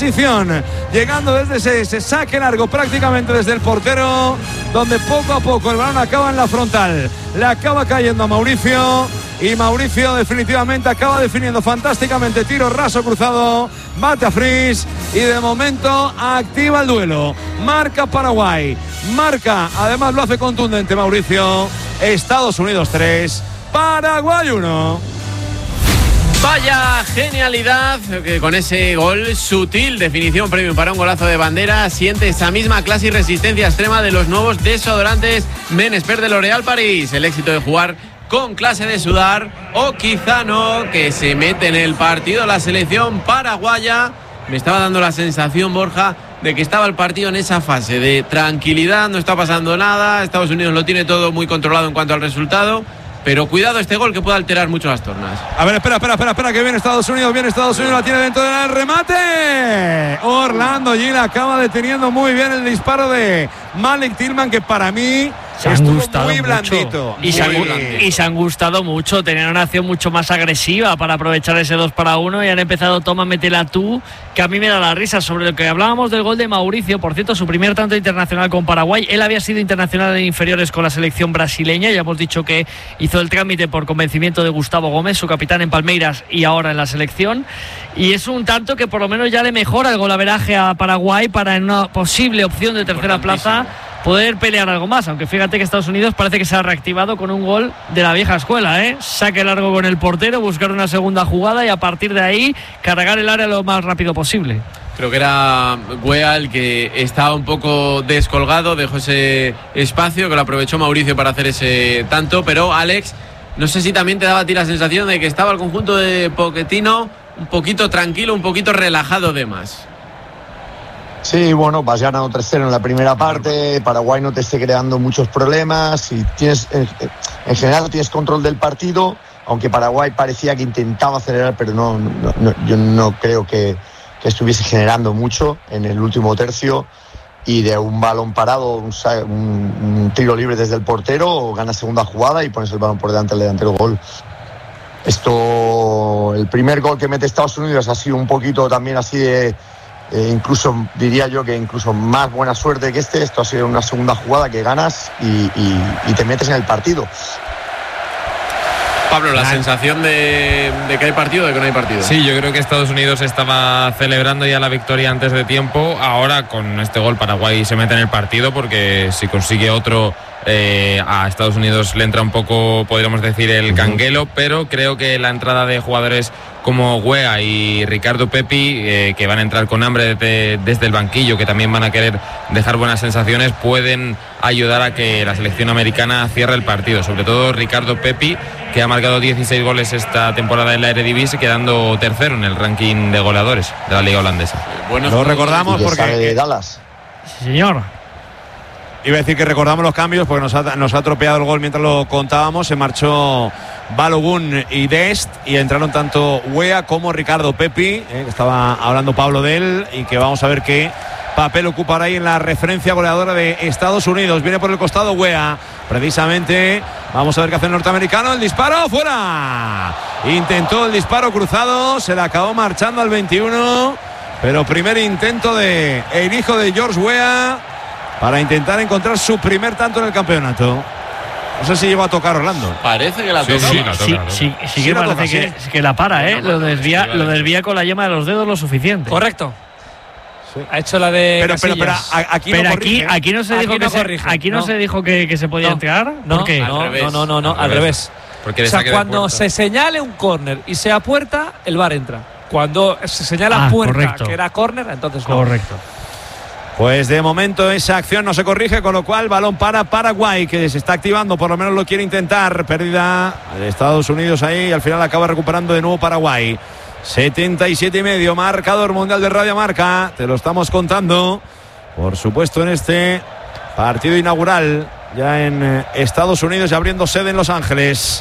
transición, llegando desde ese saque largo prácticamente desde el portero, donde poco a poco el balón acaba en la frontal, le acaba cayendo a Mauricio y Mauricio definitivamente acaba definiendo fantásticamente, tiro raso cruzado, bate a Fries y de momento activa el duelo, marca Paraguay, marca, además lo hace contundente Mauricio. Estados Unidos 3, Paraguay 1. Vaya genialidad, que con ese gol sutil, definición premium para un golazo de bandera, siente esa misma clase y resistencia extrema de los nuevos desodorantes Men Expert de L'Oréal París. El éxito de jugar con clase de sudar, o quizá no, que se mete en el partido la selección paraguaya. Me estaba dando la sensación, Borja, de que estaba el partido en esa fase de tranquilidad, no está pasando nada, Estados Unidos lo tiene todo muy controlado en cuanto al resultado, pero cuidado este gol que puede alterar mucho las tornas. A ver, espera, que viene Estados Unidos, la tiene dentro del remate. Orlando Gil acaba deteniendo muy bien el disparo de Malik Tillman, que para mí estuvo muy blandito. Y se han gustado mucho, tenían una acción mucho más agresiva para aprovechar ese 2-1 y han empezado toma, métela tú, que a mí me da la risa. Sobre lo que hablábamos del gol de Mauricio, por cierto, su primer tanto internacional con Paraguay, él había sido internacional en inferiores con la selección brasileña, ya hemos dicho que hizo el trámite por convencimiento de Gustavo Gómez, su capitán en Palmeiras y ahora en la selección, y es un tanto que por lo menos ya le mejora el golaveraje a Paraguay para en una posible opción de tercera plaza poder pelear algo más, aunque fíjate que Estados Unidos parece que se ha reactivado con un gol de la vieja escuela, saque largo con el portero, buscar una segunda jugada y a partir de ahí cargar el área lo más rápido posible. Creo que era Weah el que estaba un poco descolgado, dejó ese espacio que lo aprovechó Mauricio para hacer ese tanto, pero Alex, no sé si también te daba a ti la sensación de que estaba el conjunto de Pochettino un poquito tranquilo, un poquito relajado de más. Sí, bueno, vas ganando 3-0 en la primera parte, Paraguay no te esté creando muchos problemas y tienes, en general tienes control del partido, aunque Paraguay parecía que intentaba acelerar, pero yo no creo que estuviese generando mucho en el último tercio, y de un balón parado, un tiro libre desde el portero, ganas segunda jugada y pones el balón por delante del delantero, gol. El primer gol que mete Estados Unidos ha sido un poquito también así de... incluso diría yo que incluso más buena suerte que esto ha sido una segunda jugada que ganas y te metes en el partido. Pablo, la sensación de que hay partido, de que no hay partido. Sí, yo creo que Estados Unidos estaba celebrando ya la victoria antes de tiempo. Ahora con este gol Paraguay se mete en el partido, porque si consigue otro a Estados Unidos le entra un poco, podríamos decir, el canguelo, pero creo que la entrada de jugadores como Weah y Ricardo Pepi, que van a entrar con hambre desde el banquillo, que también van a querer dejar buenas sensaciones, pueden ayudar a que la selección americana cierre el partido. Sobre todo Ricardo Pepi, que ha marcado 16 goles esta temporada en la Eredivisie, quedando tercero en el ranking de goleadores de la liga holandesa. Bueno, lo recordamos porque de Dallas. Sí, señor. Iba a decir que recordamos los cambios porque nos ha tropeado el gol mientras lo contábamos. Se marchó Balogun y Dest y entraron tanto Weah como Ricardo Pepi, estaba hablando Pablo de él, y que vamos a ver qué papel ocupará ahí en la referencia goleadora de Estados Unidos. Viene por el costado Weah, precisamente. Vamos a ver qué hace el norteamericano. El disparo fuera. Intentó el disparo cruzado, se le acabó marchando al 21, pero primer intento de el hijo de George Weah para intentar encontrar su primer tanto en el campeonato. No sé si llegó a tocar Orlando. Parece que la toca. Sí, que parece que la para, lo desvía con la yema de los dedos lo suficiente. Correcto. Sí. Ha hecho la de pero aquí no se dijo que se dijo que se podía entrar. No, al revés. Porque o sea, cuando se señale un córner y sea puerta, el VAR entra. Cuando se señala puerta, correcto, que era córner, entonces no. Correcto. Pues de momento esa acción no se corrige, con lo cual balón para Paraguay, que se está activando, por lo menos lo quiere intentar. Pérdida de Estados Unidos ahí y al final acaba recuperando de nuevo Paraguay. 77,5, marcador mundial de Radio Marca. Te lo estamos contando, por supuesto, en este partido inaugural ya en Estados Unidos y abriendo sede en Los Ángeles.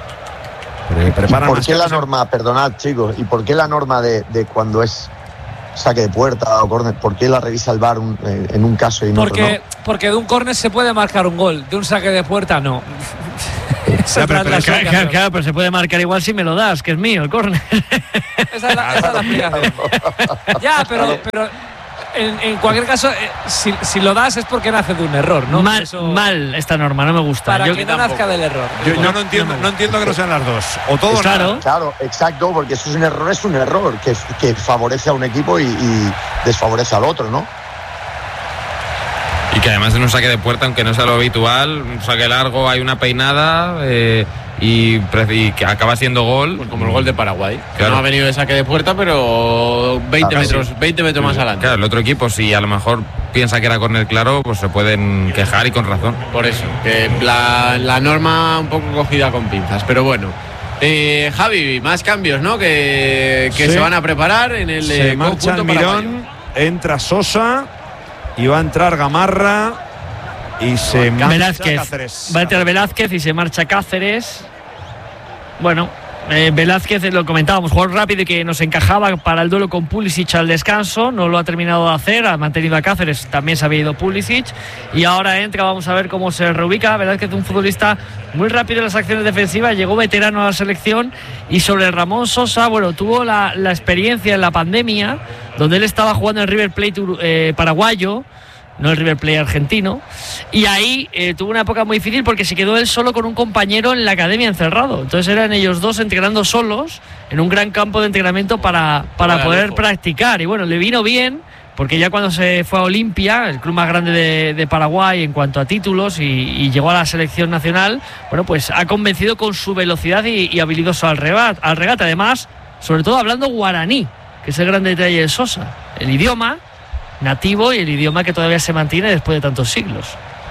¿Y por qué la norma, perdonad chicos, y por qué la norma de cuando es saque de puerta o córner, por qué la revisa el VAR en un caso y en otro no? Porque de un córner se puede marcar un gol, de un saque de puerta no. Claro, pero se puede marcar igual si me lo das, que es mío el córner. Esa es la explicación. Ya, pero en cualquier caso, si lo das es porque nace de un error, ¿no? Mal esta norma, no me gusta. Para que no nazca del error. Yo no entiendo que no sean las dos. O todo pues claro. Claro, exacto, porque eso es un error que favorece a un equipo y desfavorece al otro, ¿no? Y que además en un saque de puerta, aunque no sea lo habitual, un saque largo, hay una peinada y que acaba siendo gol. Pues como el gol de Paraguay. Claro. Que no ha venido de saque de puerta, pero 20 metros más adelante. Claro, el otro equipo, si a lo mejor piensa que era córner claro, pues se pueden quejar y con razón. Por eso, que la norma un poco cogida con pinzas. Pero bueno. Javi, más cambios, ¿no? Que se van a preparar en el se marcha Almirón, entra Sosa y va a entrar Gamarra y se marcha Cáceres. Va a entrar Velázquez y se marcha Cáceres. Bueno, Velázquez, lo comentábamos, jugador rápido y que nos encajaba para el duelo con Pulisic al descanso, no lo ha terminado de hacer, ha mantenido a Cáceres, también se había ido Pulisic y ahora entra, vamos a ver cómo se reubica. Velázquez es un futbolista muy rápido en las acciones defensivas, llegó veterano a la selección y sobre Ramón Sosa, bueno, tuvo la experiencia en la pandemia, donde él estaba jugando en River Plate paraguayo, no el River Plate argentino, y ahí tuvo una época muy difícil porque se quedó él solo con un compañero en la academia encerrado. Entonces eran ellos dos entrenando solos en un gran campo de entrenamiento para poder practicar, y bueno, le vino bien porque ya cuando se fue a Olimpia, el club más grande de Paraguay en cuanto a títulos, y llegó a la selección nacional, bueno, pues ha convencido con su velocidad y habilidoso al regate, además, sobre todo hablando guaraní, que es el gran detalle de Sosa, el idioma nativo y el idioma que todavía se mantiene después de tantos siglos.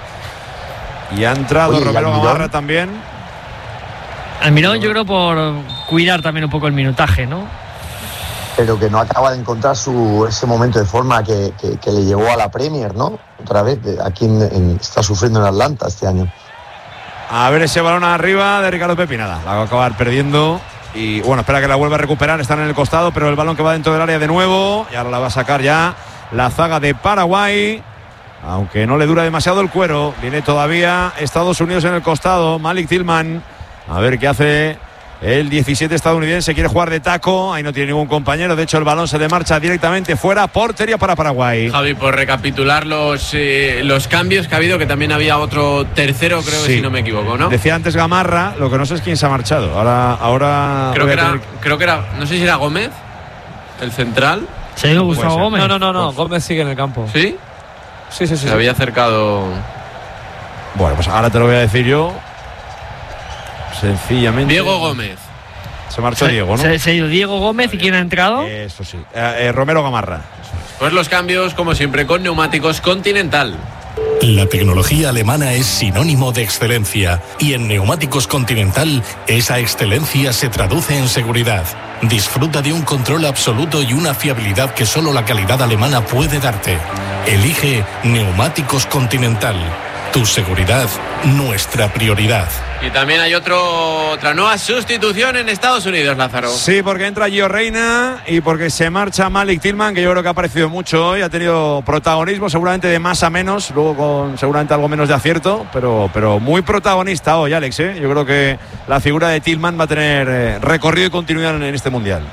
Y ha entrado Romero Gamarra también. Almirón, yo creo por cuidar también un poco el minutaje, ¿no? Pero que no acaba de encontrar ese momento de forma que le llevó a la Premier, ¿no? Otra vez, aquí está sufriendo en Atlanta este año. A ver ese balón arriba de Ricardo Pepi, nada, la va a acabar perdiendo. Y bueno, espera que la vuelva a recuperar, están en el costado, pero el balón que va dentro del área de nuevo, y ahora la va a sacar ya la zaga de Paraguay, aunque no le dura demasiado el cuero. Viene todavía Estados Unidos en el costado, Malik Tillman, a ver qué hace el 17 estadounidense. Quiere jugar de taco, ahí no tiene ningún compañero, de hecho el balón se le marcha directamente fuera, portería para Paraguay. Javi, por recapitular los cambios que ha habido, que también había otro tercero, creo, que si no me equivoco, ¿no? Decía antes Gamarra, lo que no sé es quién se ha marchado. Ahora creo que era, no sé si era Gómez, el central. ¿Se ha ido Gustavo Gómez? No, Gómez sigue en el campo. ¿Sí? Sí. Se había acercado. Bueno, pues ahora te lo voy a decir yo. Sencillamente. Diego Gómez. Se marchó Diego, ¿no? Se ha ido Diego Gómez. ¿Y quién ha entrado? Eso sí. Romero Gamarra. Pues los cambios, como siempre, con Neumáticos Continental. La tecnología alemana es sinónimo de excelencia y en Neumáticos Continental esa excelencia se traduce en seguridad. Disfruta de un control absoluto y una fiabilidad que solo la calidad alemana puede darte. Elige Neumáticos Continental. Tu seguridad, nuestra prioridad. Y también hay otra nueva sustitución en Estados Unidos, Lázaro. Sí, porque entra Gio Reina y porque se marcha Malik Tillman, que yo creo que ha aparecido mucho hoy, ha tenido protagonismo, seguramente de más a menos, luego con seguramente algo menos de acierto, pero muy protagonista hoy, Alex, ¿eh? Yo creo que la figura de Tillman va a tener recorrido y continuidad en este Mundial.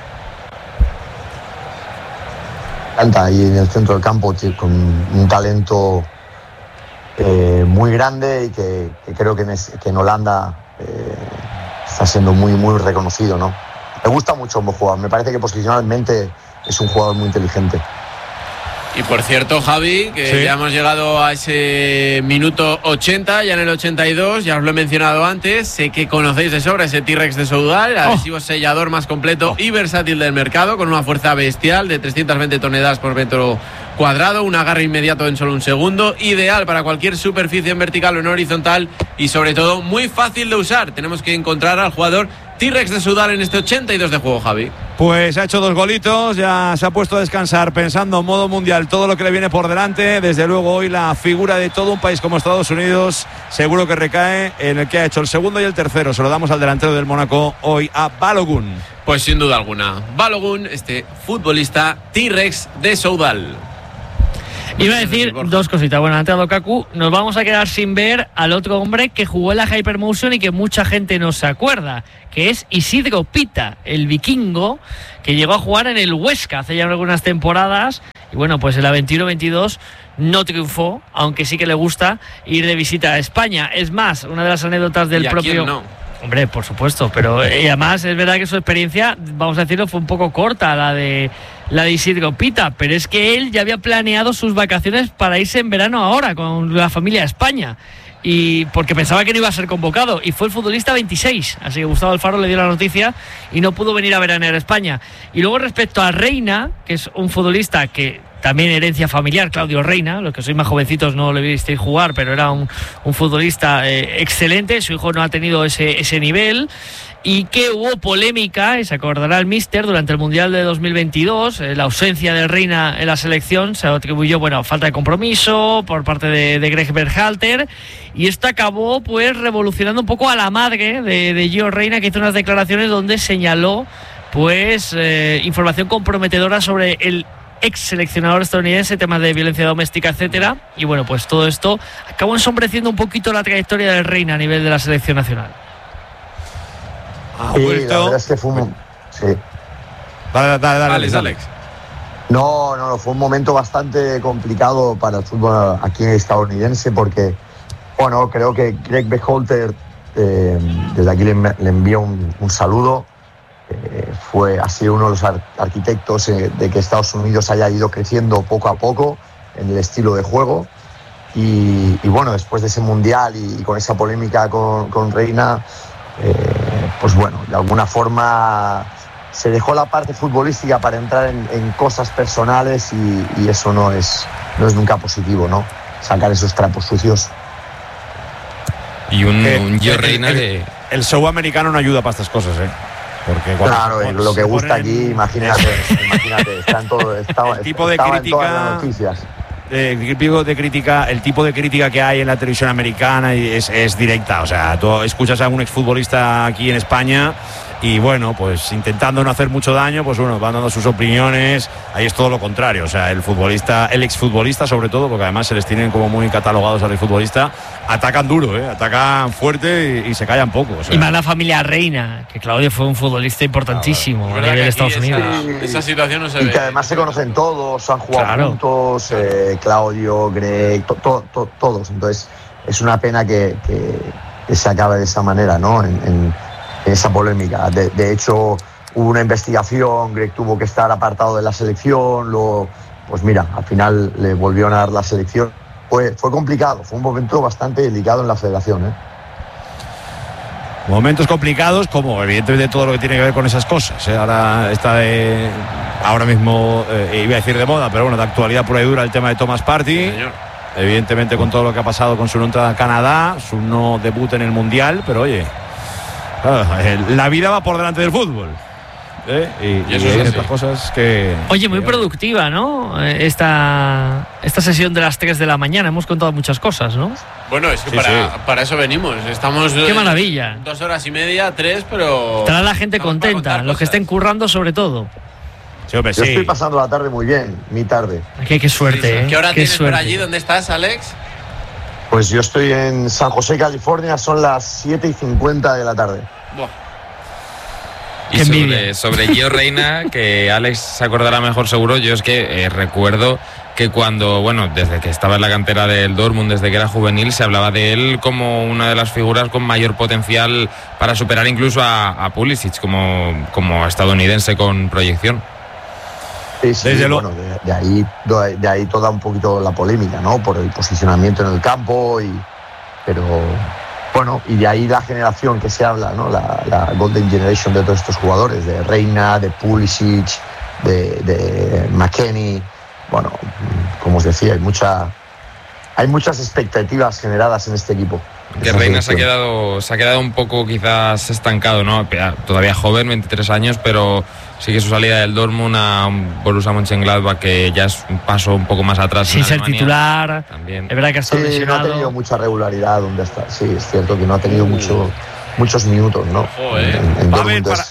Canta ahí en el centro del campo con un talento muy grande y que creo que en Holanda está siendo muy reconocido, ¿no? Me gusta mucho como jugador, me parece que posicionalmente es un jugador muy inteligente. Y por cierto, Javi, que ya hemos llegado a ese minuto 80, ya en el 82, ya os lo he mencionado antes, sé que conocéis de sobra ese T-Rex de Soudal, el adhesivo sellador más completo y versátil del mercado, con una fuerza bestial de 320 toneladas por metro cuadrado, un agarre inmediato en solo un segundo, ideal para cualquier superficie en vertical o en horizontal y sobre todo muy fácil de usar. Tenemos que encontrar al jugador T-Rex de Soudal en este 82 de juego, Javi. Pues ha hecho 2 golitos, ya se ha puesto a descansar pensando en modo mundial todo lo que le viene por delante. Desde luego hoy la figura de todo un país como Estados Unidos seguro que recae en el que ha hecho el segundo y el tercero. Se lo damos al delantero del Mónaco hoy, a Balogun. Pues sin duda alguna, Balogun, este futbolista T-Rex de Soudal. Iba a decir dos cositas. Bueno, antes de Lukaku, nos vamos a quedar sin ver al otro hombre que jugó en la Hypermotion y que mucha gente no se acuerda, que es Isidro Pita, el vikingo, que llegó a jugar en el Huesca hace ya algunas temporadas. Y bueno, pues en la 21-22 no triunfó, aunque sí que le gusta ir de visita a España. Es más, una de las anécdotas del propio... No? Hombre, por supuesto, pero y además es verdad que su experiencia, vamos a decirlo, fue un poco corta, la de Isidro Pita, pero es que él ya había planeado sus vacaciones para irse en verano ahora con la familia a España, y porque pensaba que no iba a ser convocado, y fue el futbolista 26, así que Gustavo Alfaro le dio la noticia y no pudo venir a veranear a España. Y luego respecto a Reina, que es un futbolista que también herencia familiar, Claudio Reina, los que sois más jovencitos no le visteis jugar, pero era un futbolista excelente. Su hijo no ha tenido ese nivel, y que hubo polémica, y se acordará el míster, durante el Mundial de 2022, la ausencia de Reina en la selección se atribuyó, bueno, falta de compromiso por parte de Greg Berhalter, y esto acabó pues revolucionando un poco a la madre de Gio Reina, que hizo unas declaraciones donde señaló pues información comprometedora sobre el ex seleccionador estadounidense, temas de violencia doméstica, etcétera. Y bueno, pues todo esto acabó ensombreciendo un poquito la trayectoria del Reina a nivel de la selección nacional. Sí, la verdad es que fue un... Sí. Dale, Alex. No, fue un momento bastante complicado para el fútbol aquí estadounidense, porque, bueno, creo que Greg Berhalter, desde aquí le envío un saludo. Ha sido uno de los arquitectos de que Estados Unidos haya ido creciendo poco a poco en el estilo de juego, y bueno, después de ese mundial y con esa polémica con Reina, pues bueno, de alguna forma se dejó la parte futbolística para entrar en cosas personales, y eso no es nunca positivo, ¿no? Sacar esos trapos sucios. Y un Gio Reina el show americano no ayuda para estas cosas, porque claro, lo que gusta aquí, imagínate, está en todo, el tipo de crítica, en todas las noticias. El tipo de crítica que hay en la televisión americana es directa. O sea, tú escuchas a un exfutbolista aquí en España y bueno, pues intentando no hacer mucho daño, pues bueno, van dando sus opiniones. Ahí es todo lo contrario. O sea, el exfutbolista sobre todo, porque además se les tienen como muy catalogados al exfutbolista, atacan duro, atacan fuerte y se callan poco. O sea. Y más la familia Reina, que Claudio fue un futbolista importantísimo a nivel de Estados Unidos. Esa situación no se ve. Y que además se conocen todos, han jugado juntos, Claudio, Greg, todos. Entonces es una pena que se acabe de esa manera, ¿no? En esa polémica. De hecho, hubo una investigación, Greg tuvo que estar apartado de la selección, pues mira, al final le volvieron a dar la selección. Fue complicado, fue un momento bastante delicado en la federación. Momentos complicados, como evidentemente todo lo que tiene que ver con esas cosas. Ahora mismo iba a decir de moda, pero bueno, de actualidad pura y dura el tema de Thomas Partey. Señor. Evidentemente con todo lo que ha pasado con su no entrada a Canadá, su no debut en el Mundial, pero oye, la vida va por delante del fútbol. Y eso es estas cosas que... Oye, muy productiva, ¿no? Esta sesión de las 3 de la mañana. Hemos contado muchas cosas, ¿no? Bueno, es que para eso venimos. Estamos... ¡Qué maravilla! 2 horas y media, 3, pero... Estará la gente contenta, los que estén currando sobre todo. Sí, hombre, Yo estoy pasando la tarde muy bien, mi tarde. Qué suerte, ¿Qué hora tienes por allí? ¿Dónde estás, Alex? Pues yo estoy en San José, California, son las 7:50 de la tarde. Buah. Y sobre Gio Reina, que Alex se acordará mejor seguro, yo es que recuerdo que desde que estaba en la cantera del Dortmund, desde que era juvenil, se hablaba de él como una de las figuras con mayor potencial para superar incluso a Pulisic como estadounidense con proyección. Sí, bueno, de ahí toda un poquito la polémica, ¿no? Por el posicionamiento en el campo, pero bueno, y de ahí la generación que se habla, ¿no? La Golden Generation de todos estos jugadores, de Reina, de Pulisic, de McKennie. Bueno, como os decía, hay muchas expectativas generadas en este equipo. Que Reina se ha quedado un poco quizás estancado, ¿no? Todavía joven, 23 años, pero sí que su salida del Dortmund a Borussia Mönchengladbach, que ya es un paso un poco más atrás. Sin ser titular, también. Es verdad que ha estado lesionado. No ha tenido mucha regularidad donde está. Sí, es cierto que no ha tenido muchos minutos, ¿no? Va a haber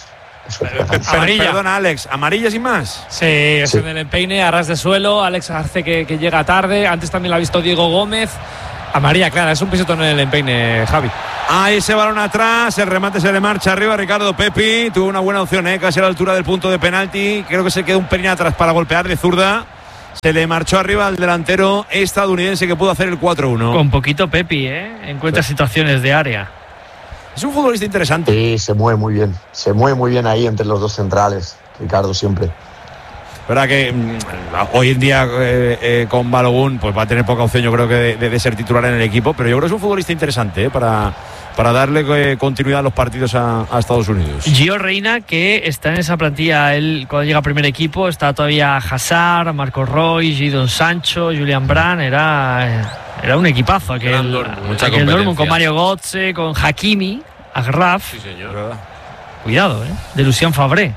Amarilla. Perdona, Alex, ¿amarilla sin más? Sí, es en el empeine, a ras de suelo. Alex hace que llega tarde. Antes también lo ha visto Diego Gómez. Amarilla, clara, es un pisotón en el empeine, Javi. Ahí ese balón atrás, el remate se le marcha arriba. Ricardo Pepi tuvo una buena opción, casi a la altura del punto de penalti. Creo que se quedó un pelín atrás para golpear de zurda. Se le marchó arriba al delantero estadounidense que pudo hacer el 4-1. Con poquito Pepi, encuentra situaciones de área. Es un futbolista interesante. Sí, se mueve muy bien. Se mueve muy bien ahí entre los dos centrales, Ricardo, siempre. Verdad que hoy en día con Balogun pues va a tener poca opción, yo creo que de ser titular en el equipo, pero yo creo que es un futbolista interesante para darle continuidad a los partidos a Estados Unidos. Gio Reyna, que está en esa plantilla, él cuando llega a primer equipo está todavía Hazard, Marco Roy, Jadon Sancho, Julian Brandt, era un equipazo aquel Dortmund con Mario Götze, con Hakimi, Agraf. Sí, señor. Cuidado, de Lucien Favre.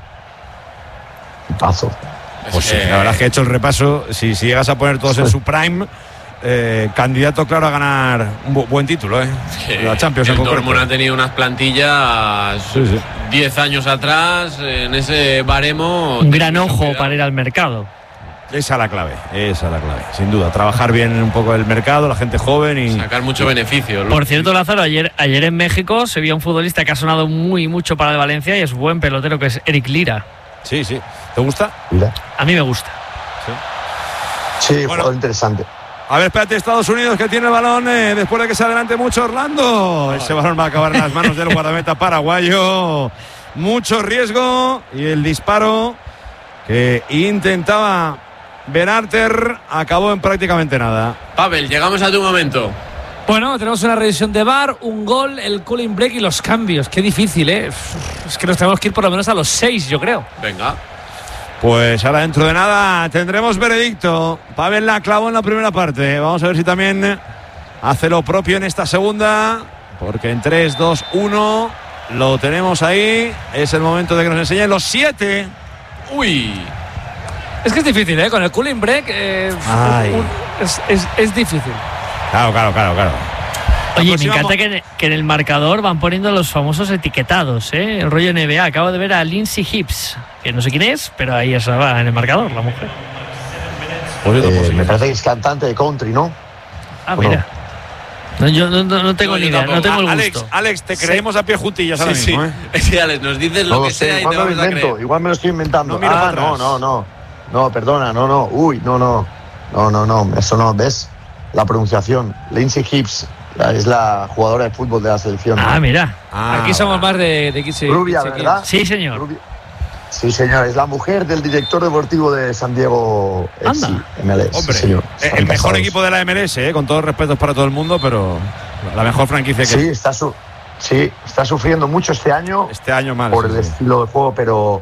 Paso. Pues sí, la verdad es que he hecho el repaso. Si llegas a poner todos en su prime, candidato claro a ganar un buen título, la Champions. El Dortmund ha tenido unas plantillas 10 años atrás en ese baremo. Un gran ojo para ir al mercado. Esa es la clave, sin duda. Trabajar bien un poco el mercado, la gente joven y sacar mucho beneficio. Por cierto, Lázaro, ayer en México se vio un futbolista que ha sonado mucho para el Valencia y es buen pelotero, que es Eric Lira. Sí. ¿Te gusta? Mira. A mí me gusta. Sí, jugador interesante. A ver, espérate, Estados Unidos que tiene el balón después de que se adelante mucho Orlando. Ese balón va a acabar en las manos del guardameta paraguayo. Mucho riesgo y el disparo que intentaba Berarter acabó en prácticamente nada. Pavel, llegamos a tu momento. Bueno, tenemos una revisión de VAR, un gol, el cooling break y los cambios. Qué difícil, Es que nos tenemos que ir por lo menos a los 6, yo creo. Venga. Pues ahora dentro de nada tendremos veredicto. Pavel la clavó en la primera parte. Vamos a ver si también hace lo propio en esta segunda. Porque en 3, 2, 1 lo tenemos ahí. Es el momento de que nos enseñen los 7. Uy. Es que es difícil, Con el cooling break es difícil. Claro. Oye, me encanta que en el marcador van poniendo los famosos etiquetados, El rollo NBA. Acabo de ver a Lindsay Hibbs, que no sé quién es, pero ahí estaba en el marcador, la mujer. Me parece que es cantante de country, ¿no? Ah, mira. No, yo no tengo ni idea, no tengo el gusto. Alex, te creemos a pie juntillas ahora mismo, Sí, Alex, nos dices lo que sea y te vamos a creer. Igual me lo estoy inventando. No, no, perdona, no. Uy, no, eso no, ¿ves? La pronunciación. Lindsay Hibbs es la jugadora de fútbol de la selección. Ah, mira. Aquí somos más de Rubia, ¿verdad? Sí, señor. Sí, señor, es la mujer del director deportivo de San Diego FC, MLS. Hombre, sí, señor. El mejor equipo de la MLS, con todos respetos para todo el mundo, pero la mejor franquicia que sí, está sufriendo mucho este año mal, por el estilo de juego,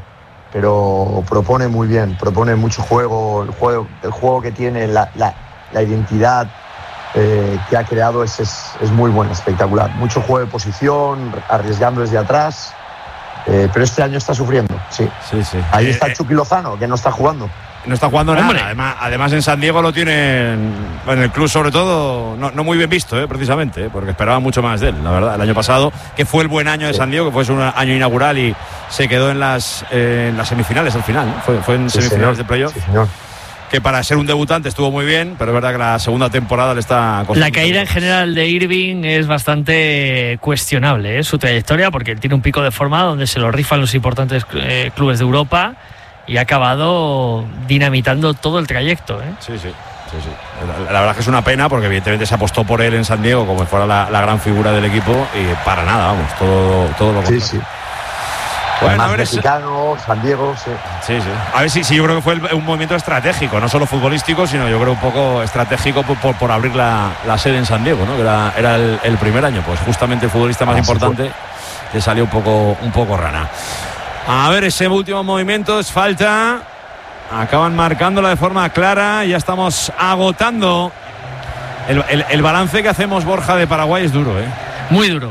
pero propone muy bien, propone mucho juego, el juego que tiene, la identidad que ha creado es muy buena, espectacular. Mucho juego de posición, arriesgando desde atrás, pero este año está sufriendo, sí. Ahí está Chucky Lozano, que no está jugando. No está jugando nada. Además en San Diego lo tienen, en el club sobre todo, no muy bien visto, precisamente, porque esperaba mucho más de él, la verdad. El año pasado, que fue el buen año de San Diego, que fue un año inaugural y se quedó en las semifinales al final, ¿no? Fue en semifinales de playoff. Sí, señor. Que para ser un debutante estuvo muy bien, pero es verdad que la segunda temporada le está costando. La caída en general de Irving es bastante cuestionable, su trayectoria, porque él tiene un pico de forma donde se lo rifan los importantes clubes de Europa y ha acabado dinamitando todo el trayecto. Sí. La verdad que es una pena, porque evidentemente se apostó por él en San Diego como si fuera la gran figura del equipo y para nada, vamos, todo lo contrario. Sí. Bueno, a ver, mexicano, San Diego, sí. A ver, sí, yo creo que fue un movimiento estratégico, no solo futbolístico, sino yo creo un poco estratégico por abrir la sede en San Diego, ¿no? Que era el primer año, pues justamente el futbolista más importante que salió un poco rana. A ver, ese último movimiento es falta. Acaban marcándola de forma clara. Ya estamos agotando. El balance que hacemos, Borja, de Paraguay es duro, Muy duro.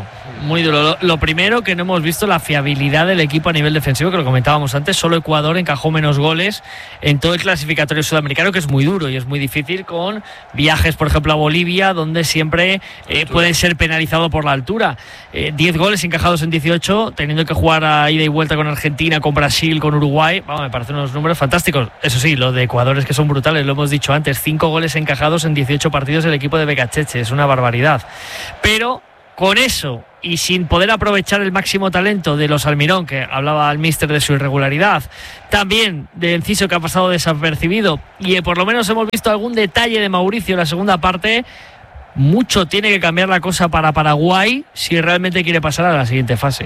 Muy duro. Lo primero, que no hemos visto la fiabilidad del equipo a nivel defensivo, que lo comentábamos antes. Solo Ecuador encajó menos goles en todo el clasificatorio sudamericano, que es muy duro y es muy difícil, con viajes, por ejemplo, a Bolivia, donde siempre puede ser penalizado por la altura. 10 goles encajados en 18, teniendo que jugar a ida y vuelta con Argentina, con Brasil, con Uruguay. Vamos, me parecen unos números fantásticos. Eso sí, lo de Ecuador es que son brutales, lo hemos dicho antes. 5 goles encajados en 18 partidos el equipo de Becacheche, es una barbaridad. Pero con eso y sin poder aprovechar el máximo talento de los Almirón, que hablaba el míster de su irregularidad, también de Enciso, que ha pasado desapercibido, y por lo menos hemos visto algún detalle de Mauricio en la segunda parte, mucho tiene que cambiar la cosa para Paraguay si realmente quiere pasar a la siguiente fase.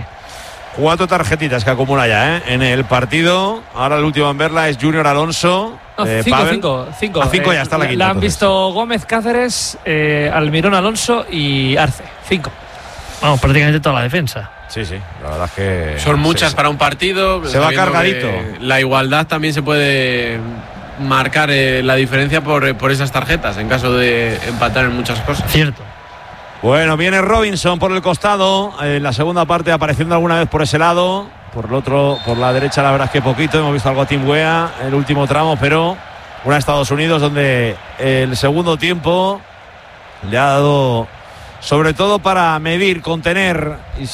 4 tarjetitas que acumula ya en el partido. Ahora el último en verla es Junior Alonso. 5. A 5 ya está la quinta. La han visto Gómez, Cáceres, Almirón, Alonso y Arce. 5. Vamos, prácticamente toda la defensa. Sí, la verdad es que son muchas para un partido. Se va cargadito. La igualdad también se puede marcar la diferencia por esas tarjetas en caso de empatar en muchas cosas. Cierto. Bueno, viene Robinson por el costado, en la segunda parte apareciendo alguna vez por ese lado, por el otro, por la derecha la verdad es que poquito, hemos visto algo a Tim Weah en el último tramo, pero una Estados Unidos donde el segundo tiempo le ha dado sobre todo para medir, contener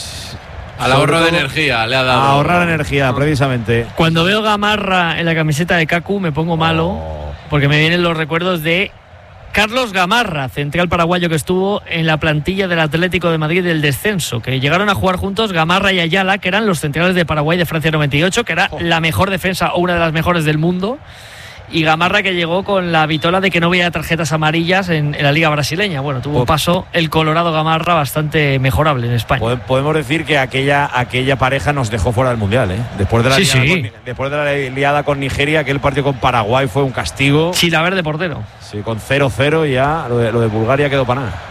al ahorro de energía le ha dado. A ahorrar energía, precisamente. Cuando veo Gamarra en la camiseta de Kaku me pongo malo, porque me vienen los recuerdos de Carlos Gamarra, central paraguayo que estuvo en la plantilla del Atlético de Madrid del descenso, que llegaron a jugar juntos Gamarra y Ayala, que eran los centrales de Paraguay de Francia 98, que era la mejor defensa o una de las mejores del mundo, y Gamarra, que llegó con la vitola de que no veía tarjetas amarillas en la liga brasileña. Bueno, tuvo un paso el Colorado Gamarra bastante mejorable en España. Podemos decir que aquella pareja nos dejó fuera del Mundial, ¿eh? Después de la liada con Nigeria, aquel partido con Paraguay fue un castigo. Chilaverde portero. Sí, con 0-0 ya lo de Bulgaria quedó para nada.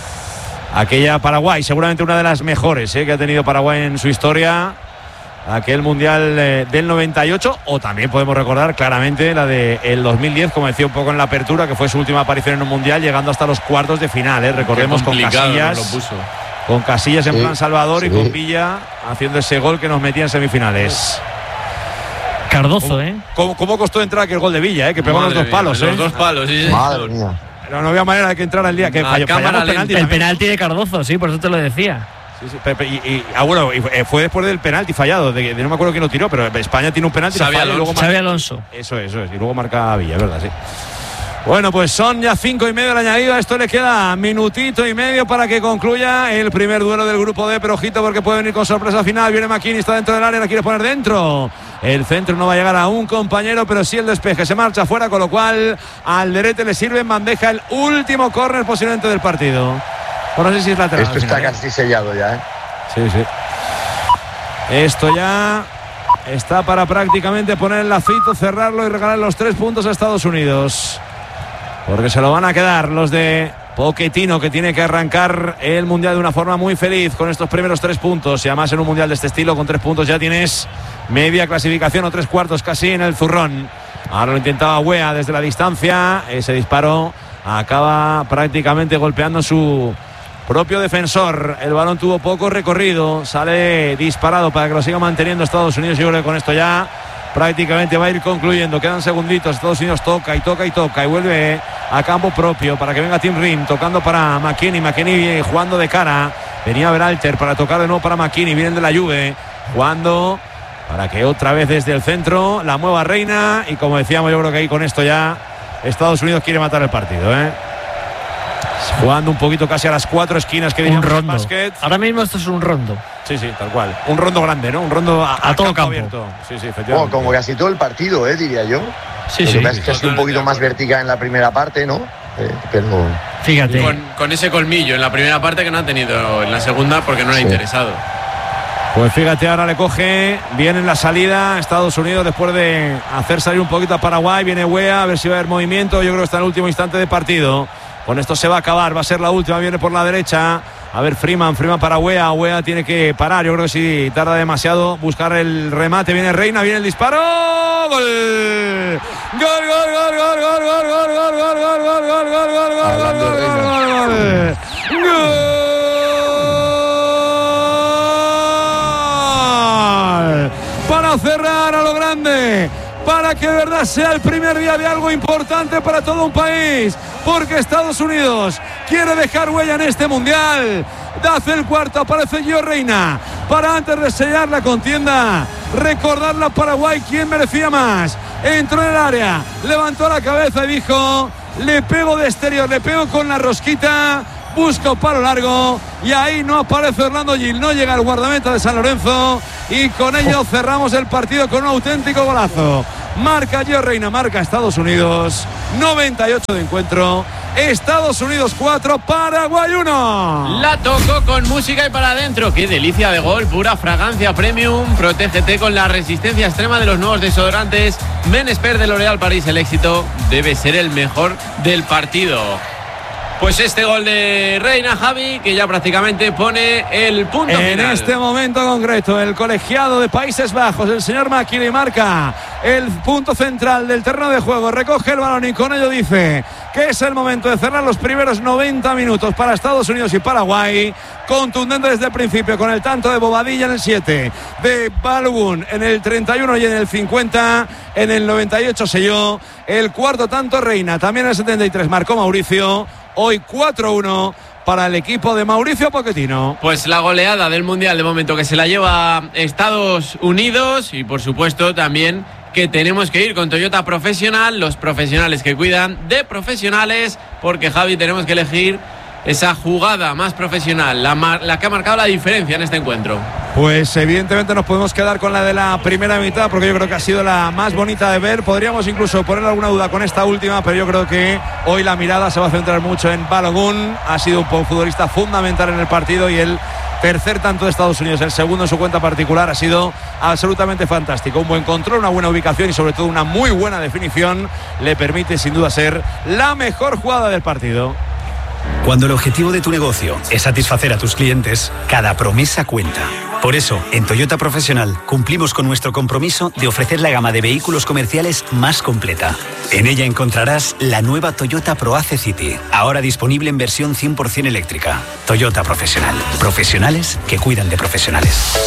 Aquella Paraguay, seguramente una de las mejores que ha tenido Paraguay en su historia. Aquel Mundial del 98, o también podemos recordar claramente la del 2010, como decía un poco en la apertura, que fue su última aparición en un Mundial, llegando hasta los cuartos de final. Recordemos con Casillas, con Casillas en plan Salvador y con Villa haciendo ese gol que nos metía en semifinales. Cardozo, ¿Cómo costó entrar aquel gol de Villa, que pegó los dos palos? Los dos palos, sí. Madre mía. Pero no había manera de que entrara el día que fallamos penalti. El penalti de Cardozo, sí, por eso te lo decía. Sí, fue después del penalti fallado, no me acuerdo quién lo tiró, pero España tiene un penalti. Xavi Alonso. Eso es, y luego marca Villa, ¿verdad? Sí. Bueno, pues son ya 5:30 del añadido. A esto le queda minutito y medio para que concluya el primer duelo del grupo D. Pero ojito, porque puede venir con sorpresa final. Viene McKinney, está dentro del área, la quiere poner dentro. El centro no va a llegar a un compañero, pero sí el despeje. Se marcha fuera, con lo cual Alderete le sirve en bandeja el último córner posiblemente del partido. No sé si es lateral. Esto está casi sellado ya, Sí. Esto ya está para prácticamente poner el lacito, cerrarlo y regalar los 3 puntos a Estados Unidos. Porque se lo van a quedar los de Pochettino, que tiene que arrancar el Mundial de una forma muy feliz con estos primeros 3 puntos. Y además en un Mundial de este estilo, con 3 puntos ya tienes media clasificación o 3/4 casi en el zurrón. Ahora lo intentaba Weah desde la distancia. Ese disparo acaba prácticamente golpeando su propio defensor. El balón tuvo poco recorrido, sale disparado para que lo siga manteniendo Estados Unidos. Yo creo que con esto ya prácticamente va a ir concluyendo. Quedan segunditos. Estados Unidos toca y vuelve a campo propio para que venga Tim Rim, tocando para McKinney jugando de cara. Venía Berhalter para tocar de nuevo para McKinney. Vienen de la Juve jugando para que otra vez desde el centro la mueva Reina. Y como decíamos, yo creo que ahí con esto ya Estados Unidos quiere matar el partido, jugando un poquito casi a las 4 esquinas que diríamos un rondo. Básquet. Ahora mismo esto es un rondo. Sí, tal cual. Un rondo grande, ¿no? Un rondo a todo campo abierto. Sí, efectivamente. Como casi todo el partido, diría yo. Sí. Es que ha sido un poquito más vertical en la primera parte, ¿no? Pero fíjate. Con ese colmillo en la primera parte que no ha tenido en la segunda porque no le ha interesado. Pues fíjate, ahora le coge bien en la salida Estados Unidos después de hacer salir un poquito a Paraguay. Viene Weah, a ver si va a haber movimiento. Yo creo que está en el último instante de partido. Con esto se va a acabar, va a ser la última, viene por la derecha. A ver, Freeman para Weah tiene que parar. Yo creo que si tarda demasiado buscar el remate. Viene Reina, viene el disparo. ¡Gol! ¡Gol! para que de verdad sea el primer día de algo importante para todo un país, porque Estados Unidos quiere dejar huella en este mundial. Hace el cuarto, aparece Gio Reyna para, antes de sellar la contienda, recordarle a Paraguay quién merecía más. Entró en el área, levantó la cabeza y dijo: le pego de exterior, le pego con la rosquita, busca un palo largo, y ahí no aparece Orlando Gil, no llega el guardameta de San Lorenzo, y con ello cerramos el partido con un auténtico golazo. Marca Gio Reyna, marca Estados Unidos, 98 de encuentro, Estados Unidos 4, Paraguay 1. La tocó con música y para adentro. Qué delicia de gol, pura fragancia premium. Protégete con la resistencia extrema de los nuevos desodorantes Men Expert de L'Oréal Paris. El éxito debe ser el mejor del partido. Pues este gol de Reyna, Javi, que ya prácticamente pone el punto final. En este momento concreto, el colegiado de Países Bajos, el señor Makili, marca el punto central del terreno de juego, recoge el balón y con ello dice que es el momento de cerrar los primeros 90 minutos para Estados Unidos y Paraguay. Contundente desde el principio, con el tanto de Bobadilla en el 7, de Balogun en el 31 y en el 50, en el 98 selló el cuarto tanto Reyna, también en el 73 marcó Mauricio. Hoy 4-1 para el equipo de Mauricio Pochettino. Pues la goleada del Mundial de momento que se la lleva Estados Unidos, y por supuesto también que tenemos que ir con Toyota Profesional, los profesionales que cuidan de profesionales, porque Javi, tenemos que elegir esa jugada más profesional, la que ha marcado la diferencia en este encuentro. Pues evidentemente nos podemos quedar con la de la primera mitad, porque yo creo que ha sido la más bonita de ver. Podríamos incluso poner alguna duda con esta última, pero yo creo que hoy la mirada se va a centrar mucho en Balogun. Ha sido un futbolista fundamental en el partido, y el tercer tanto de Estados Unidos, el segundo en su cuenta particular, ha sido absolutamente fantástico. Un buen control, una buena ubicación y sobre todo una muy buena definición le permite sin duda ser la mejor jugada del partido. Cuando el objetivo de tu negocio es satisfacer a tus clientes, cada promesa cuenta. Por eso, en Toyota Profesional cumplimos con nuestro compromiso de ofrecer la gama de vehículos comerciales más completa. En ella encontrarás la nueva Toyota ProAce City, ahora disponible en versión 100% eléctrica. Toyota Profesional. Profesionales que cuidan de profesionales.